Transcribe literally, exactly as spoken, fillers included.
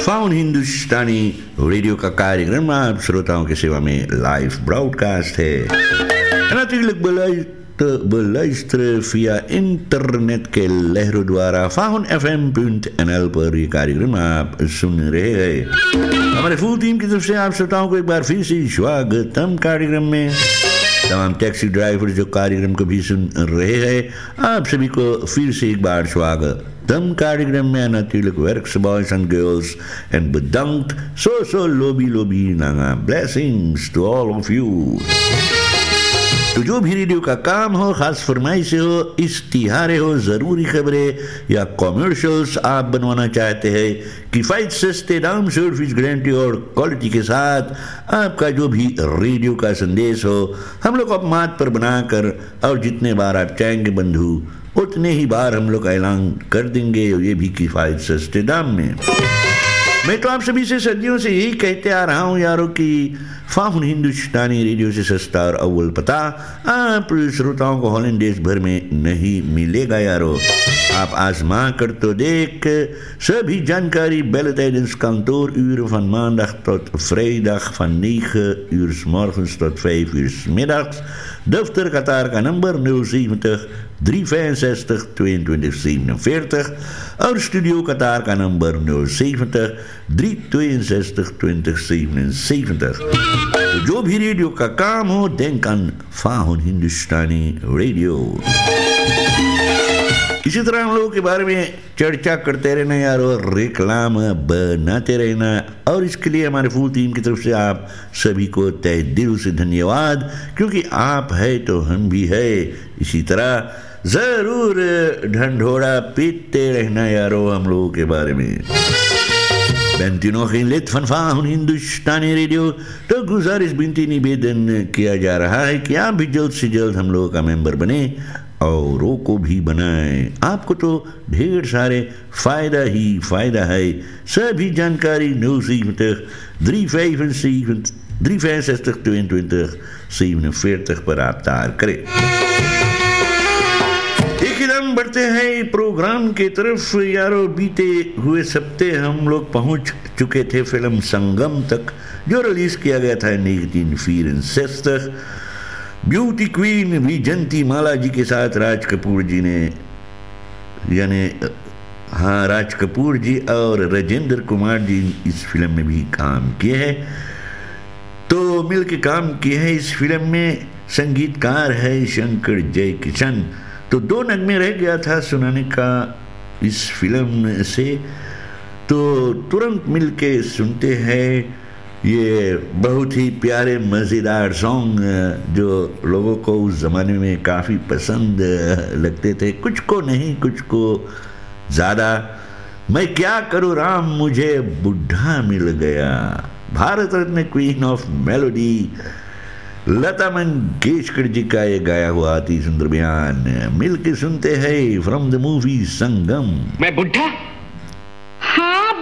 Faun हिंदुस्तानी radio का कार्यक्रम आप श्रोताओं की सेवा में लाइव ब्रॉडकास्ट है. Natuurlijk te beluisteren via internet के लहरों द्वारा faun F M dot N L पर ये कार्यक्रम आप सुन रहे हैं. हमारे फुल टीम की तरफ से आप श्रोताओं को एक बार फिर से स्वागतम कार्यक्रम में. तमाम टैक्सी ड्राइवर जो कार्यक्रम को भी सुन रहे हैं, आप सभी को फिर से एक बार स्वागतम कार्यक्रम में. natuurlijk werks boys and girls en bedankt zo zo lobby lobby nanga blessings to all of you. तो जो भी रेडियो का काम हो, खास फरमाइश हो, इश्तिहारे हो, ज़रूरी खबरें या कॉमर्शियल्स आप बनवाना चाहते हैं, किफ़ायत सस्ते दाम, सर्विस गारंटी और क्वालिटी के साथ आपका जो भी रेडियो का संदेश हो, हम लोग आप मात पर बनाकर और जितने बार आप चाहेंगे बंधु उतने ही बार हम लोग ऐलान कर देंगे, ये भी किफ़ायत सस्ते दाम में. मैं तो आप सभी से सदियों से यही कहते आ रहा हूँ यारों कि फाउन हिंदुस्तानी रेडियो से सस्ता और अव्वल पता आप श्रोताओं को हॉलैंड देश भर में नहीं मिलेगा यारों. आप आजमा कर तो देख. सभी जानकारी bellen tijdens kantooruren van maandag tot vrijdag van negen uur 's morgens tot vijf uur 's middags. Daftar Qatar का number nul zeventig drie vijfenzestig tweeëntwintig zevenenveertig और स्टूडियो कतार का number nul zeventig drie tweeënzestig twintig zevenenzeventig. तो जो भी radio का काम हो, denk aan फाउन हिंदुस्तानी रेडियो. इसी तरह हम लोगों के बारे में चर्चा करते रहना यार और रिक्लाम बनाते रहना, और इसके लिए हमारे फुल टीम की तरफ से आप सभी को तहे दिल से धन्यवाद, क्योंकि आप है तो हम भी है. इसी तरह जरूर ढंढोरा पीटते रहना यारो हम लोगों के बारे में. Bent u nog geen lid van Faun हिंदुस्तानी रेडियो, तो गुजारिश बिनती निवेदन किया जा रहा है कि आप भी जल्द से जल्द हम लोगों का मेंबर बने औरों को भी बनाएं. आपको तो ढेर सारे फ़ायदा ही फ़ायदा है. सभी जानकारी nul zeventig drie vijfenzestig drie vijfenzestig tweeëntwintig zevenenveertig पर आप तार करें. एकदम बढ़ते हैं प्रोग्राम के तरफ यारो. बीते हुए सप्ते हम लोग पहुंच चुके थे फिल्म संगम तक, जो रिलीज किया गया था negentien vierenzestig. ब्यूटी क्वीन विजंती माला जी के साथ राज कपूर जी ने, यानी हाँ राज कपूर जी और राजेंद्र कुमार जी इस फिल्म में भी काम किए हैं. तो मिल के काम किए हैं इस फिल्म में. संगीतकार है शंकर जय किशन. तो दो नगमे रह गया था सुनाने का इस फिल्म से, तो तुरंत मिल के सुनते हैं ये बहुत ही प्यारे मज़ेदार सॉन्ग जो लोगों को उस ज़माने में काफ़ी पसंद लगते थे. कुछ को नहीं कुछ को ज़्यादा. मैं क्या करूँ राम मुझे बुढ़ा मिल गया. Bharat Ratna queen of melody Lata Mangeshkar ji का ये गाया हुआ अति सुंदर बयान. मिल के सुनते हैं फ्रॉम द मूवी संगम. मैं बुढ़ा